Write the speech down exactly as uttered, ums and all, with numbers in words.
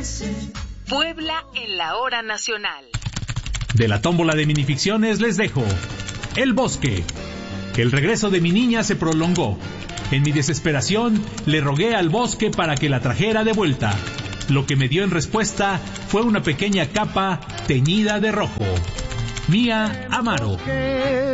Puebla en la hora nacional. De la tómbola de minificciones les dejo El Bosque. El regreso de mi niña se prolongó. En mi desesperación le rogué al bosque para que la trajera de vuelta. Lo que me dio en respuesta fue una pequeña capa teñida de rojo. Mía Amaro.